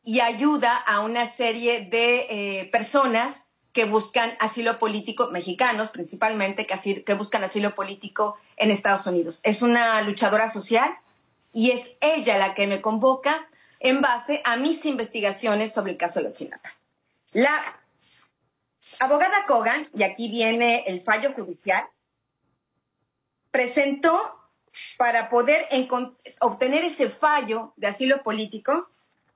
y ayuda a una serie de personas que buscan asilo político, mexicanos principalmente, que buscan asilo político en Estados Unidos. Es una luchadora social y es ella la que me convoca en base a mis investigaciones sobre el caso de Ayotzinapa. La abogada Kogan, y aquí viene el fallo judicial, presentó para poder obtener ese fallo de asilo político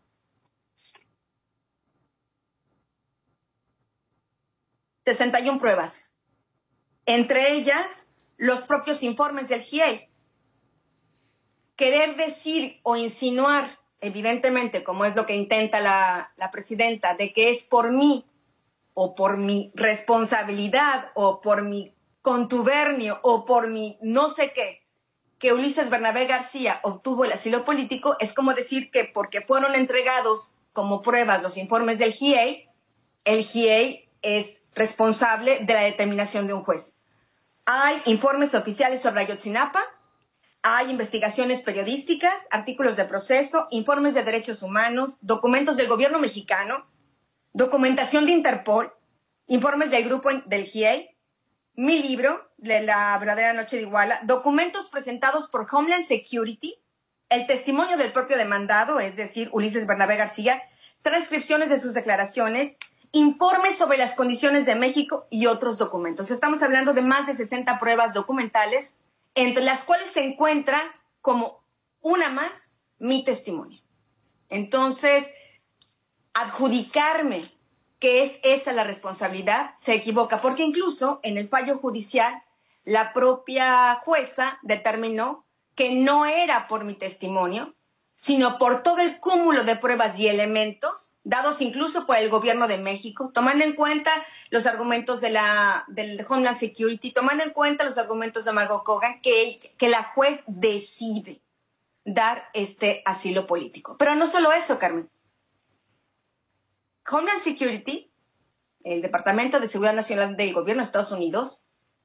61 pruebas, entre ellas los propios informes del GIEI. Querer decir o insinuar, evidentemente, como es lo que intenta la presidenta, de que es por mí o por mi responsabilidad o por mi contubernio o por mi no sé qué, que Ulises Bernabé García obtuvo el asilo político, es como decir que porque fueron entregados como pruebas los informes del GIEI, el GIEI es responsable de la determinación de un juez. Hay informes oficiales sobre Ayotzinapa, hay investigaciones periodísticas, artículos de proceso, informes de derechos humanos, documentos del gobierno mexicano, documentación de Interpol, informes del grupo del GIEI, mi libro, de La verdadera noche de Iguala, documentos presentados por Homeland Security, el testimonio del propio demandado, es decir, Ulises Bernabé García, transcripciones de sus declaraciones, informes sobre las condiciones de México y otros documentos. Estamos hablando de más de 60 pruebas documentales, entre las cuales se encuentra como una más mi testimonio. Entonces, adjudicarme que es esa la responsabilidad se equivoca, porque incluso en el fallo judicial la propia jueza determinó que no era por mi testimonio, sino por todo el cúmulo de pruebas y elementos dados incluso por el gobierno de México, tomando en cuenta los argumentos del Homeland Security, tomando en cuenta los argumentos de Margot Kogan, que la juez decide dar este asilo político. Pero no solo eso, Carmen. Homeland Security, el Departamento de Seguridad Nacional del Gobierno de Estados Unidos,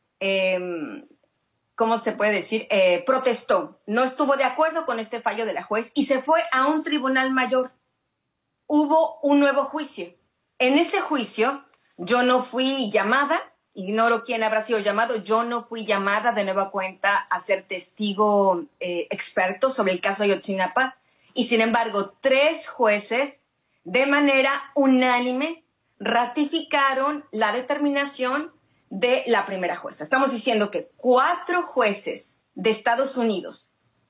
¿cómo se puede decir? Protestó, no estuvo de acuerdo con este fallo de la juez y se fue a un tribunal mayor. Hubo un nuevo juicio. En ese juicio yo no fui llamada, ignoro quién habrá sido llamado, yo no fui llamada de nueva cuenta a ser testigo experto sobre el caso Ayotzinapa, y sin embargo 3 jueces de manera unánime ratificaron la determinación de la primera jueza. Estamos diciendo que 4 jueces de Estados Unidos,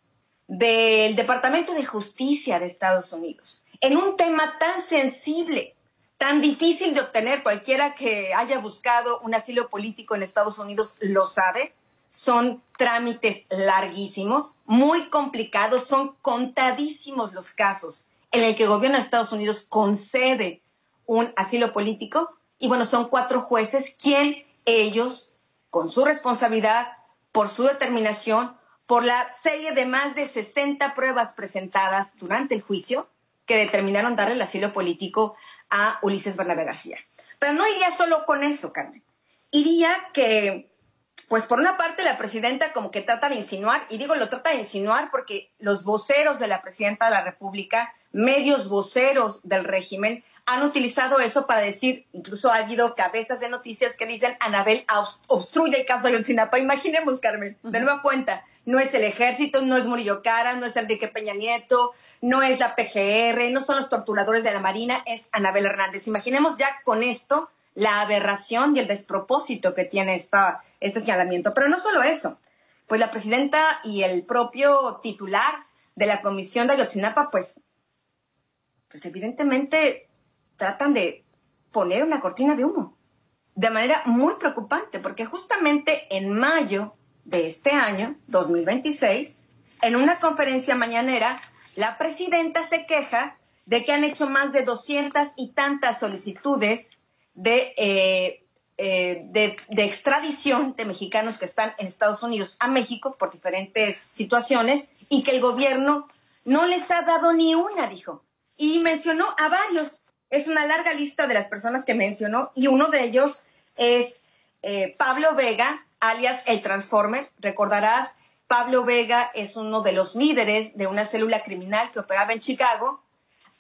del Departamento de Justicia de Estados Unidos, en un tema tan sensible, tan difícil de obtener, cualquiera que haya buscado un asilo político en Estados Unidos lo sabe, son trámites larguísimos, muy complicados, son contadísimos los casos en el que el gobierno de Estados Unidos concede un asilo político, y bueno, son 4 jueces quien ellos, con su responsabilidad, por su determinación, por la serie de más de 60 pruebas presentadas durante el juicio, que determinaron darle el asilo político a Ulises Bernabé García. Pero no iría solo con eso, Carmen. Iría que, pues por una parte la presidenta como que trata de insinuar, y digo lo trata de insinuar porque los voceros de la presidenta de la República, medios voceros del régimen, han utilizado eso para decir, incluso ha habido cabezas de noticias que dicen Anabel obstruye el caso de Ayotzinapa. Imaginemos, Carmen, de nueva cuenta, no es el ejército, no es Murillo Karam, no es Enrique Peña Nieto, no es la PGR, no son los torturadores de la Marina, es Anabel Hernández. Imaginemos ya con esto la aberración y el despropósito que tiene este señalamiento. Pero no solo eso, pues la presidenta y el propio titular de la Comisión de Ayotzinapa, pues evidentemente tratan de poner una cortina de humo de manera muy preocupante, porque justamente en mayo de este año, 2026, en una conferencia mañanera, la presidenta se queja de que han hecho más de 200 y tantas solicitudes de extradición de mexicanos que están en Estados Unidos a México por diferentes situaciones, y que el gobierno no les ha dado ni una, dijo. Y mencionó a varios. Es una larga lista de las personas que mencionó, y uno de ellos es Pablo Vega, alias El Transformer. Recordarás, Pablo Vega es uno de los líderes de una célula criminal que operaba en Chicago